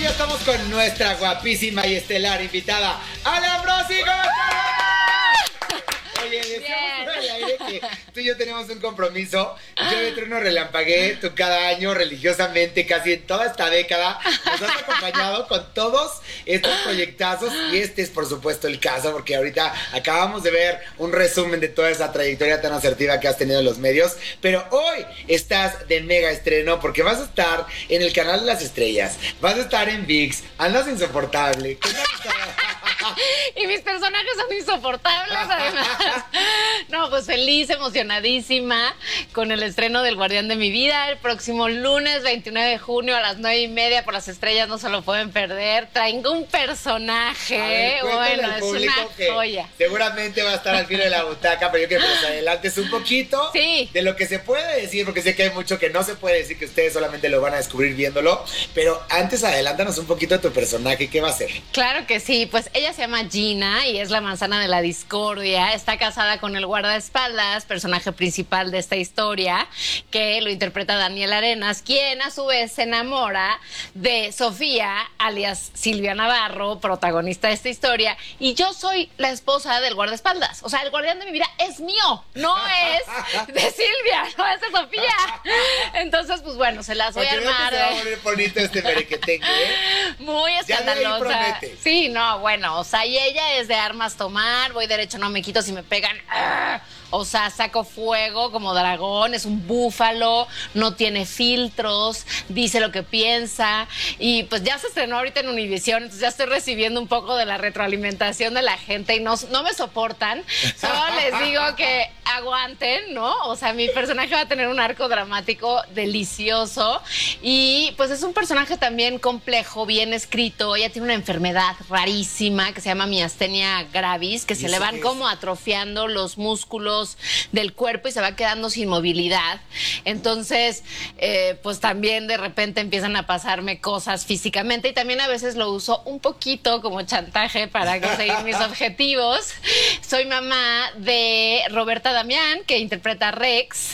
ya estamos con nuestra guapísima y estelar invitada, Ale Ambrosi. ¿Cómo estás? Oye, decíamos fuera del aire que tú y yo tenemos un compromiso. Yo de Trueno Relampagué, tú cada año religiosamente, casi en toda esta década, nos has acompañado con todos estos proyectazos. Y este es, por supuesto, el caso, porque ahorita acabamos de ver un resumen de toda esa trayectoria tan asertiva que has tenido en los medios. Pero hoy estás de mega estreno porque vas a estar en el Canal de las Estrellas, vas a estar en ViX, andas insoportable. ¿Qué Y mis personajes son insoportables, además. No, pues feliz, emocionadísima con el estreno del Guardián de mi Vida. El próximo lunes 29 de junio a las 9:30 por las estrellas, no se lo pueden perder. Traigo un personaje, bueno, es una joya. Seguramente va a estar al filo de la butaca, pero yo quiero que nos adelantes un poquito de lo que se puede decir, porque sé que hay mucho que no se puede decir, que ustedes solamente lo van a descubrir viéndolo. Pero antes, adelántanos un poquito de tu personaje, ¿qué va a ser? Claro que sí, pues ella se llama Gina y es la manzana de la discordia. Está casada con el guardaespaldas, personaje principal de esta historia, que lo interpreta Daniel Arenas, quien a su vez se enamora de Sofía, alias Silvia Navarro, protagonista de esta historia, y yo soy la esposa del guardaespaldas. O sea, el guardián de mi vida es mío, no es de Silvia, no es de Sofía. Entonces, pues bueno, se las voy a armar. Se va a poner bonito este merequetengue, ¿eh? Muy escandalosa. Sí, no, bueno, o sea, y ella es de armas tomar, voy derecho, no me quito si me pegan. O sea, saco fuego como dragón, es un búfalo, no tiene filtros, dice lo que piensa. Y pues ya se estrenó ahorita en Univisión, entonces ya estoy recibiendo un poco de la retroalimentación de la gente y no me soportan. Solo les digo que aguanten, ¿no? O sea, mi personaje va a tener un arco dramático delicioso y pues es un personaje también complejo, bien escrito. Ella tiene una enfermedad rarísima que se llama miastenia gravis, que se le van como atrofiando los músculos del cuerpo y se va quedando sin movilidad. Entonces, pues también de repente empiezan a pasarme cosas físicamente y también a veces lo uso un poquito como chantaje para conseguir mis objetivos. Soy mamá de Roberta Damián, que interpreta a Rex,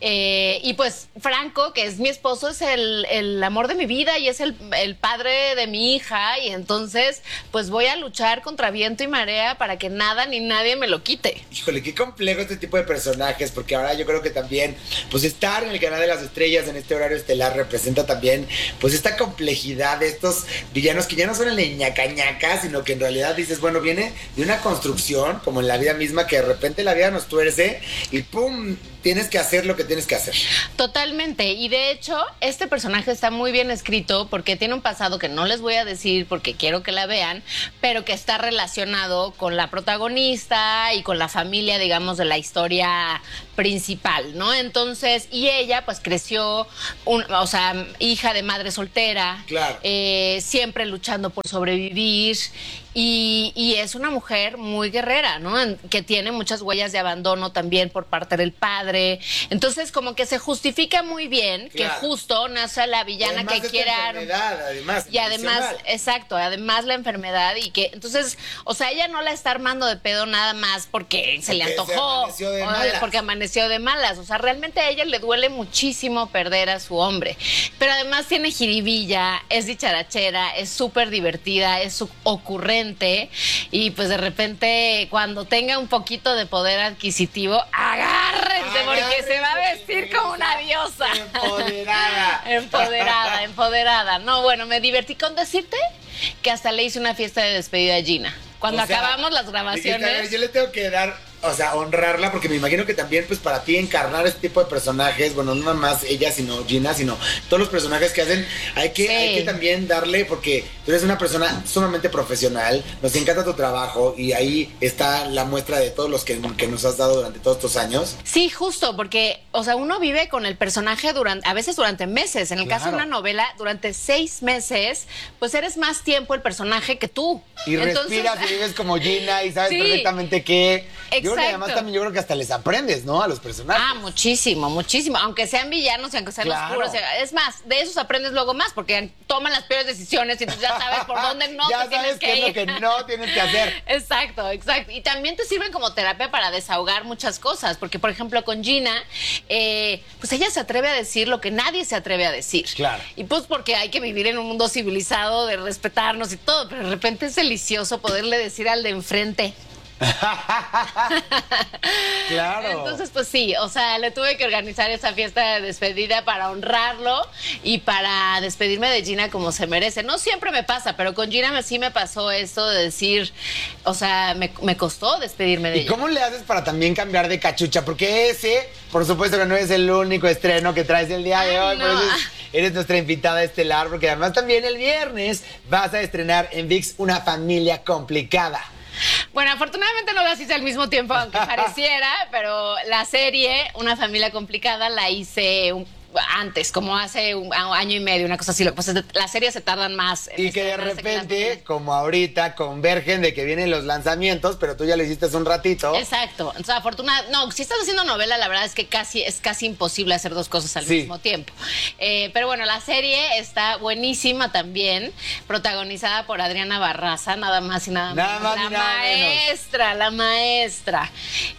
y pues Franco, que es mi esposo, es el amor de mi vida y es el padre de mi hija, y entonces pues voy a luchar contra viento y marea para que nada ni nadie me lo quite. Híjole, qué complejo este tipo de personajes, porque ahora yo creo que también, pues estar en el Canal de las Estrellas en este horario estelar representa también, pues esta complejidad de estos villanos que ya no son el ñaca ñaca, sino que en realidad dices, bueno, viene de una construcción, como en la vida misma, que de repente la vida nos tuerce y ¡pum! Tienes que hacer lo que tienes que hacer. Totalmente, y de hecho, este personaje está muy bien escrito porque tiene un pasado que no les voy a decir porque quiero que la vean, pero que está relacionado con la protagonista y con la familia, digamos, de la historia principal, ¿no? Entonces, y ella pues creció, o sea, hija de madre soltera, claro. Siempre luchando por sobrevivir. Y es una mujer muy guerrera, ¿no? Que tiene muchas huellas de abandono también por parte del padre. Entonces, como que se justifica muy bien, claro, que justo nace la villana que quiere... Además, y además, exacto, además la enfermedad y que... Entonces, o sea, ella no la está armando de pedo nada más porque se le antojó. Porque amaneció de malas. O sea, realmente a ella le duele muchísimo perder a su hombre. Pero además tiene jiribilla, es dicharachera, es súper divertida, es ocurrente. Y pues de repente cuando tenga un poquito de poder adquisitivo, agárrense porque se va a vestir como una diosa. Empoderada. No, bueno, me divertí con decirte que hasta le hice una fiesta de despedida a Gina. Cuando acabamos las grabaciones... Yo le tengo que dar, o sea, honrarla, porque me imagino que también, pues, para ti encarnar este tipo de personajes, bueno, no nada más ella, sino Gina, sino todos los personajes que hacen, hay que también darle, porque tú eres una persona sumamente profesional, nos encanta tu trabajo, y ahí está la muestra de todos los que nos has dado durante todos estos años. Sí, justo, porque, o sea, uno vive con el personaje a veces durante meses, en el caso de una novela, durante 6 meses, pues eres más tiempo el personaje que tú. Y respiras y vives como Gina y sabes perfectamente qué Y además también yo creo que hasta les aprendes, ¿no? A los personajes. Ah, muchísimo, muchísimo. Aunque sean villanos y aunque sean oscuros. Es más, de esos aprendes luego más porque toman las peores decisiones y entonces ya sabes por dónde no te tienes que ir. Ya sabes qué es lo que no tienes que hacer. Exacto, exacto. Y también te sirven como terapia para desahogar muchas cosas. Porque, por ejemplo, con Gina, pues ella se atreve a decir lo que nadie se atreve a decir. Claro. Y pues porque hay que vivir en un mundo civilizado de respetarnos y todo. Pero de repente es delicioso poderle decir al de enfrente. Claro. Entonces, pues sí, o sea, le tuve que organizar esa fiesta de despedida para honrarlo y para despedirme de Gina como se merece. No siempre me pasa, pero con Gina sí me pasó esto de decir, o sea, me costó despedirme de ella. ¿Y cómo le haces para también cambiar de cachucha? Porque ese, por supuesto que no es el único estreno que traes el día de hoy, no. por eso eres nuestra invitada estelar, porque además también el viernes vas a estrenar en ViX Una Familia Complicada. Bueno, afortunadamente no las hice al mismo tiempo, aunque pareciera, pero la serie Una Familia Complicada la hice antes, como hace un año y medio, una cosa así. Lo que pasa es que las series se tardan más. Y que de repente, como ahorita, convergen de que vienen los lanzamientos, pero tú ya lo hiciste hace un ratito. Exacto. Entonces, afortunadamente, no, si estás haciendo novela, la verdad es que es casi imposible hacer dos cosas al mismo tiempo. Pero bueno, la serie está buenísima también, protagonizada por Adriana Barraza, nada más y nada menos. La maestra.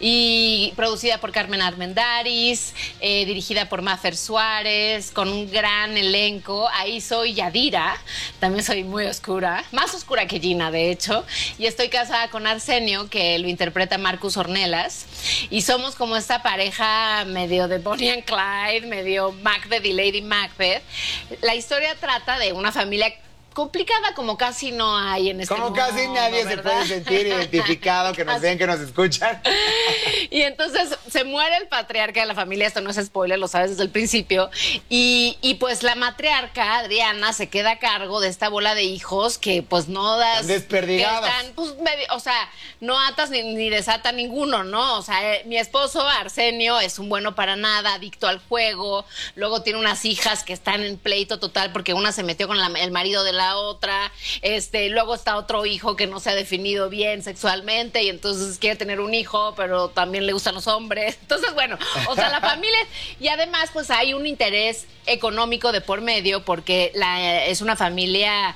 Y producida por Carmen Armendáriz, dirigida por Mafer Suárez, con un gran elenco. Ahí soy Yadira, también soy muy oscura, más oscura que Gina, de hecho, y estoy casada con Arsenio, que lo interpreta Marcus Ornelas, y somos como esta pareja medio de Bonnie and Clyde, medio Macbeth y Lady Macbeth. La historia trata de una familia complicada como casi no hay en este mundo. Como casi nadie se puede sentir identificado, que nos ven, que nos escuchan. Y entonces se muere el patriarca de la familia, esto no es spoiler, lo sabes desde el principio, y pues la matriarca, Adriana, se queda a cargo de esta bola de hijos que pues no das... Desperdigados. Que están, pues, o sea, no atas ni desata ninguno, ¿no? O sea, mi esposo, Arsenio, es un bueno para nada, adicto al juego, luego tiene unas hijas que están en pleito total porque una se metió con el marido de la otra, luego está otro hijo que no se ha definido bien sexualmente y entonces quiere tener un hijo, pero también le gustan los hombres. Entonces, bueno, o sea, la familia, y además pues hay un interés económico de por medio porque es una familia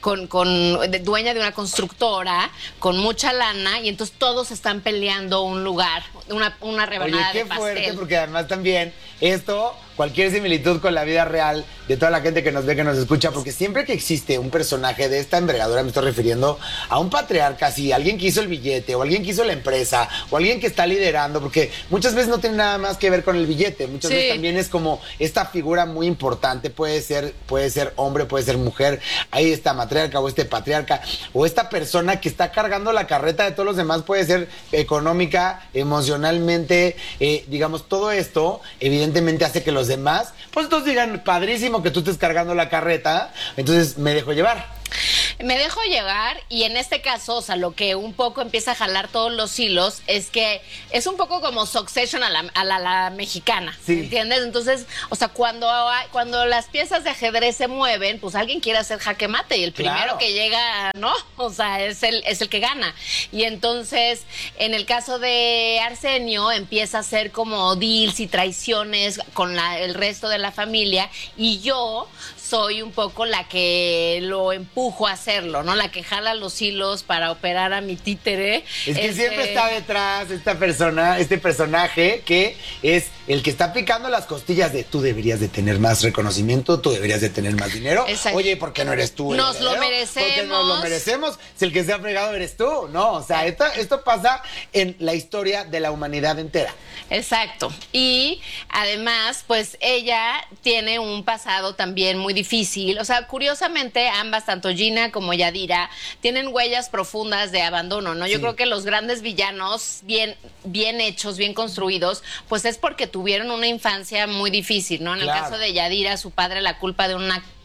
dueña de una constructora con mucha lana y entonces todos están peleando un lugar, una rebanada de pastel. Oye, qué fuerte, porque además también cualquier similitud con la vida real de toda la gente que nos ve, que nos escucha, porque siempre que existe un personaje de esta envergadura, me estoy refiriendo a un patriarca, así, alguien que hizo el billete, o alguien que hizo la empresa, o alguien que está liderando, porque muchas veces no tiene nada más que ver con el billete, muchas veces también es como esta figura muy importante, puede ser hombre, puede ser mujer, ahí está matriarca, o este patriarca, o esta persona que está cargando la carreta de todos los demás, puede ser económica, emocionalmente, digamos, todo esto, evidentemente hace que los demás, pues entonces digan, padrísimo que tú estés cargando la carreta, entonces me dejo llevar. Me dejo llevar y en este caso, o sea, lo que un poco empieza a jalar todos los hilos es que es un poco como Succession a la mexicana, ¿entiendes? Entonces, o sea, cuando las piezas de ajedrez se mueven, pues alguien quiere hacer jaque mate y el primero que llega, ¿no? O sea, es el que gana. Y entonces, en el caso de Arsenio, empieza a hacer como deals y traiciones con el resto de la familia y yo soy un poco la que lo empujo a hacerlo, ¿no? La que jala los hilos para operar a mi títere. Es que siempre está detrás este personaje que es el que está picando las costillas de tú deberías de tener más reconocimiento, tú deberías de tener más dinero. Exacto. Oye, ¿por qué no eres tú? Nos lo merecemos. Porque nos lo merecemos. Si el que se ha fregado eres tú, ¿no? O sea, esto pasa en la historia de la humanidad entera. Exacto. Y además, pues ella tiene un pasado también muy difícil. O sea, curiosamente, ambas, tanto Gina como Yadira, tienen huellas profundas de abandono, ¿no? Yo creo que los grandes villanos, bien hechos, bien construidos, pues es porque tuvieron una infancia muy difícil, ¿no? En el caso de Yadira, su padre, la culpa de una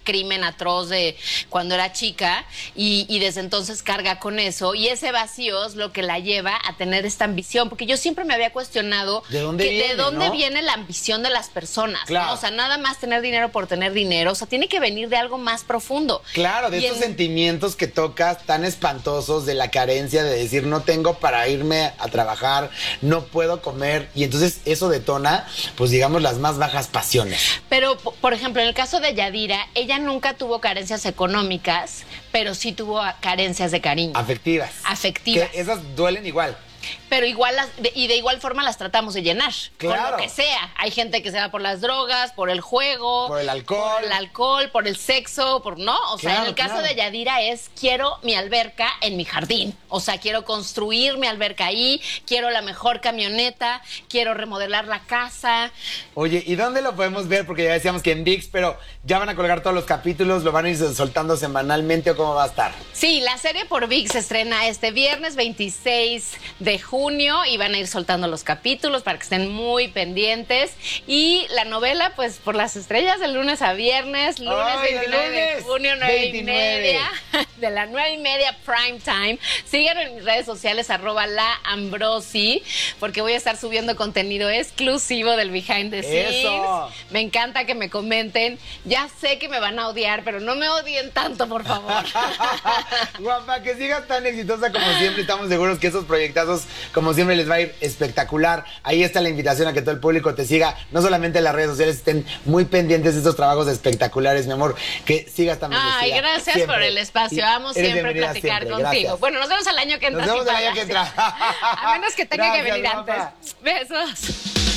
crimen atroz de cuando era chica y desde entonces carga con eso y ese vacío es lo que la lleva a tener esta ambición, porque yo siempre me había cuestionado ¿de dónde viene la ambición de las personas? Claro. ¿No? O sea, nada más tener dinero por tener dinero, o sea, tiene que venir de algo más profundo. Claro, de estos sentimientos que tocas tan espantosos de la carencia, de decir no tengo para irme a trabajar, no puedo comer, y entonces eso detona, pues digamos, las más bajas pasiones. Pero, por ejemplo, en el caso de Yadira, ella nunca tuvo carencias económicas, pero sí tuvo carencias de cariño. Afectivas. Afectivas. Que esas duelen igual. Pero igual y de igual forma las tratamos de llenar. Claro. Con lo que sea. Hay gente que se va por las drogas, por el juego. Por el alcohol. Por el sexo, ¿no? O sea, Claro, en el caso de Yadira es, quiero mi alberca en mi jardín. O sea, quiero construir mi alberca ahí, quiero la mejor camioneta, quiero remodelar la casa. Oye, ¿y dónde lo podemos ver? Porque ya decíamos que en ViX, pero ya van a colgar todos los capítulos, ¿lo van a ir soltando semanalmente o cómo va a estar? Sí, la serie por ViX se estrena este viernes 26 de junio y van a ir soltando los capítulos para que estén muy pendientes. Y la novela, pues, por las estrellas, de lunes a viernes, lunes 29 de junio, 9:30, de las 9:30 prime time. Síganme en mis redes sociales, @laambrosi, porque voy a estar subiendo contenido exclusivo del Behind the Scenes. ¡Eso! Me encanta que me comenten. Ya sé que me van a odiar, pero no me odien tanto, por favor. Guapa, que sigas tan exitosa como siempre. Estamos seguros que esos proyectazos, como siempre, les va a ir espectacular. Ahí está la invitación a que todo el público te siga. No solamente en las redes sociales, estén muy pendientes de estos trabajos espectaculares, mi amor. Que sigas también. Ay, gracias siempre por el espacio. Vamos siempre a platicar siempre. contigo. Gracias. Bueno, nos vemos el año que entra. Nos vemos el año que entra. A menos que tenga que Gracias, venir guapa. antes. Besos.